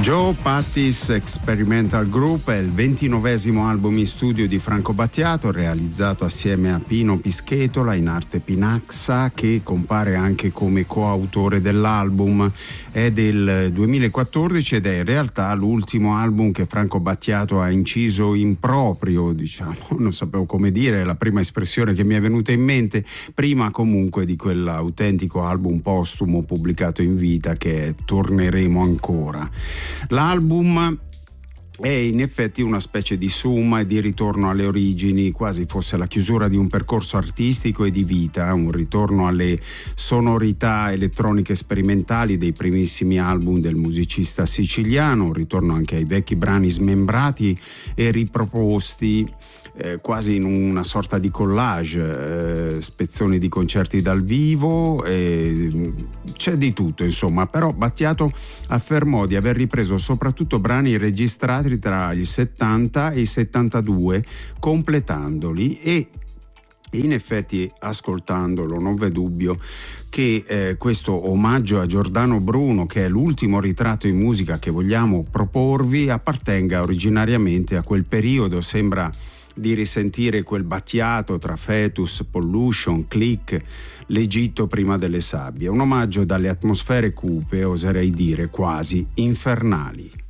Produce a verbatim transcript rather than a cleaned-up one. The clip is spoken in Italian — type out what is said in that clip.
Joe Patti's Experimental Group è il ventinovesimo album in studio di Franco Battiato, realizzato assieme a Pino Pischetola, in arte Pinaxa, che compare anche come coautore dell'album. È del duemilaquattordici ed è in realtà l'ultimo album che Franco Battiato ha inciso in proprio, diciamo, non sapevo come dire, è la prima espressione che mi è venuta in mente, prima comunque di quell'autentico album postumo pubblicato in vita che è Torneremo ancora. L'album è in effetti una specie di summa e di ritorno alle origini, quasi fosse la chiusura di un percorso artistico e di vita, un ritorno alle sonorità elettroniche sperimentali dei primissimi album del musicista siciliano, un ritorno anche ai vecchi brani smembrati e riproposti eh, quasi in una sorta di collage, eh, spezzoni di concerti dal vivo, eh, c'è di tutto insomma, però Battiato affermò di aver ripreso soprattutto brani registrati tra il settanta e i settantadue, completandoli, e in effetti ascoltandolo non v'è dubbio che eh, questo omaggio a Giordano Bruno, che è l'ultimo ritratto in musica che vogliamo proporvi, appartenga originariamente a quel periodo. Sembra di risentire quel Battiato tra Fetus, Pollution, Click, l'Egitto prima delle sabbie, un omaggio dalle atmosfere cupe, oserei dire quasi infernali.